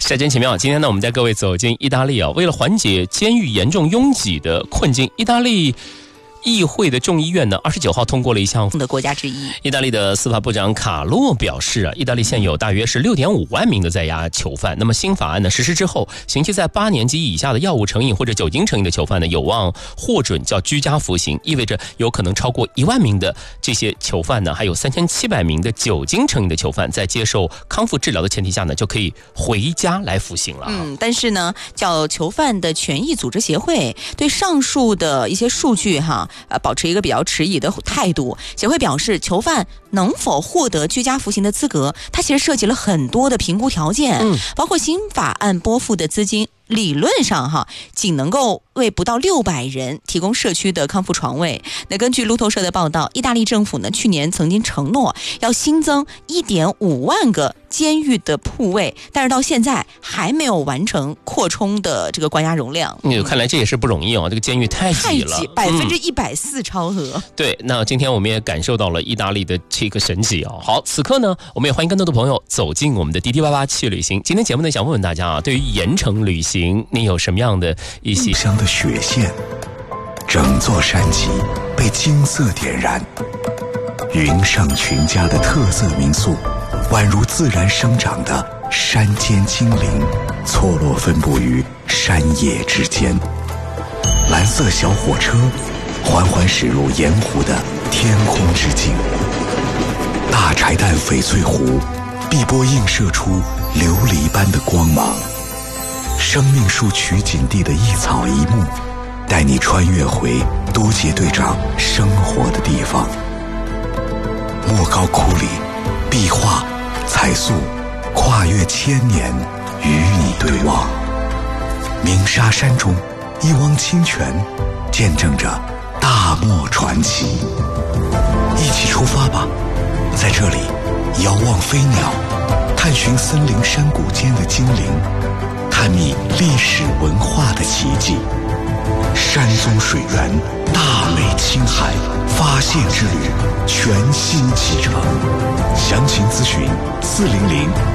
再真奇妙，今天呢，我们带各位走进意大利啊。为了缓解监狱严重拥挤的困境，意大利议会的众议院呢，29号通过了一项的国家之一。 意大利的司法部长卡洛表示啊，意大利现有大约是6.5万名的在押囚犯。那么新法案呢实施之后，刑期在8年及以下的药物成瘾或者酒精成瘾的囚犯呢，有望获准叫居家服刑，意味着有可能超过1万名的这些囚犯呢，还有3700名的酒精成瘾的囚犯，在接受康复治疗的前提下呢，就可以回家来服刑了。 但是呢，叫囚犯的权益组织协会对上述的一些数据保持一个比较迟疑的态度。协会表示，囚犯能否获得居家服刑的资格，它其实涉及了很多的评估条件，包括新法案拨付的资金。理论上仅能够为不到600人提供社区的康复床位。那根据路透社的报道，意大利政府呢去年曾经承诺要新增1.5万个监狱的铺位，但是到现在还没有完成扩充的这个关押容量。 看来这也是不容易啊，这个监狱太挤了 ，140%超额。 对，那今天我们也感受到了意大利的这个神奇啊。好，此刻呢，我们也欢迎更多的朋友走进我们的滴滴88去旅行。今天节目呢，想问问大家啊，对于盐城旅行你有什么样的一些乡的雪线，整座山脊被金色点燃。云上群家的特色民宿，宛如自然生长的山间精灵，错落分布于山野之间。蓝色小火车缓缓驶入盐湖的天空之境。大柴旦翡翠湖碧波映射出琉璃般的光芒。生命树取景地的一草一木，带你穿越回都杰队长生活的地方。莫高窟里，壁画、彩塑，跨越1000年，与你对望。鸣沙山中，一汪清泉，见证着大漠传奇。一起出发吧，在这里，遥望飞鸟，探寻森林山谷间的精灵。探秘历史文化的奇迹，山中水源，大美青海，发现之旅全新启程。详情咨询400